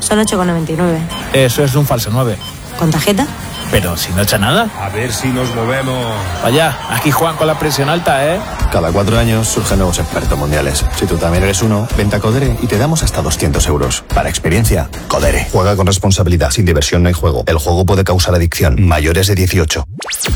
Son 8,99. Eso es un falso 9. ¿Con tarjeta? Pero si no echa nada. A ver si nos movemos. Vaya, aquí Juan con la presión alta, ¿eh? Cada 4 años surgen nuevos expertos mundiales. Si tú también eres uno, vente a Codere y te damos hasta 200 euros. Para experiencia, Codere. Juega con responsabilidad. Sin diversión no hay juego. El juego puede causar adicción. Mayores de 18.